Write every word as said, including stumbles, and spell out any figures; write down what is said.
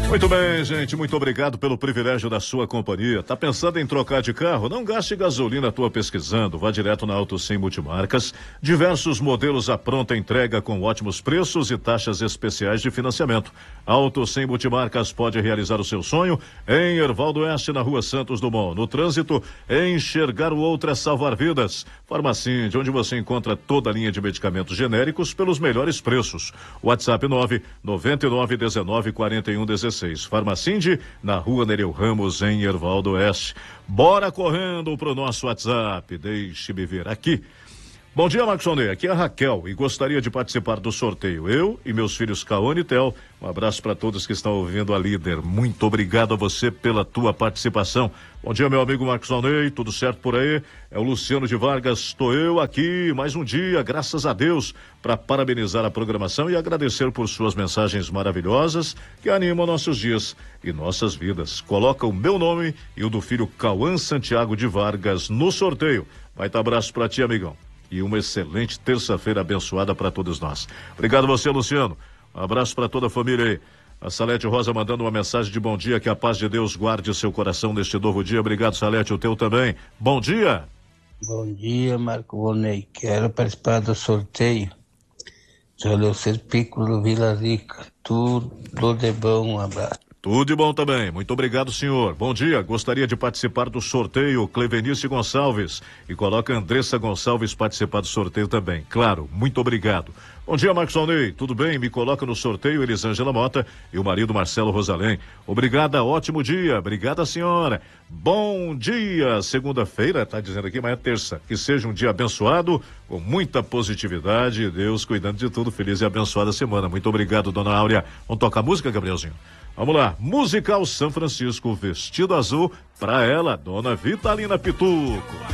Muito bem, gente, muito obrigado pelo privilégio da sua companhia. Tá pensando em trocar de carro? Não gaste gasolina à toa pesquisando. Vá direto na Auto Cem Multimarcas. Diversos modelos à pronta entrega com ótimos preços e taxas especiais de financiamento. Auto Cem Multimarcas pode realizar o seu sonho em Hervaldo Oeste, na Rua Santos Dumont. No trânsito, enxergar o outro é salvar vidas. Farmacinde, onde você encontra toda a linha de medicamentos genéricos pelos melhores preços. WhatsApp nove nove nove um nove quatro um um seis. Farmacinde, na Rua Nereu Ramos, em Hervaldo Oeste. Bora correndo pro nosso WhatsApp. Deixe-me ver aqui. Bom dia, Marcos Ney. Aqui é a Raquel e gostaria de participar do sorteio. Eu e meus filhos Caone e Tel. Um abraço para todos que estão ouvindo a Líder. Muito obrigado a você pela tua participação. Bom dia, meu amigo Marcos Ney. Tudo certo por aí? É o Luciano de Vargas. Estou eu aqui mais um dia, graças a Deus, para parabenizar a programação e agradecer por suas mensagens maravilhosas que animam nossos dias e nossas vidas. Coloca o meu nome e o do filho Cauã Santiago de Vargas no sorteio. Vai estar abraço para ti, amigão. E uma excelente terça-feira abençoada para todos nós. Obrigado a você, Luciano. Um abraço para toda a família aí. A Salete Rosa mandando uma mensagem de bom dia, que a paz de Deus guarde seu coração neste novo dia. Obrigado, Salete, o teu também. Bom dia. Bom dia, Marco Vonei. Quero participar do sorteio. Sou Leocir Piccolo, Vila Rica. Tudo, tudo de bom, um abraço. Tudo de bom também. Muito obrigado, senhor. Bom dia. Gostaria de participar do sorteio. Clevenice Gonçalves. E coloca Andressa Gonçalves participar do sorteio também. Claro, muito obrigado. Bom dia, Marcos Alnei. Tudo bem? Me coloca no sorteio Elisângela Mota e o marido Marcelo Rosalém. Obrigada, ótimo dia. Obrigada, senhora. Bom dia. Segunda-feira, tá dizendo aqui, mas é terça. Que seja um dia abençoado, com muita positividade. Deus cuidando de tudo. Feliz e abençoada semana. Muito obrigado, dona Áurea. Vamos tocar música, Gabrielzinho? Vamos lá, Musical São Francisco, Vestido Azul, pra ela, dona Vitalina Pituco.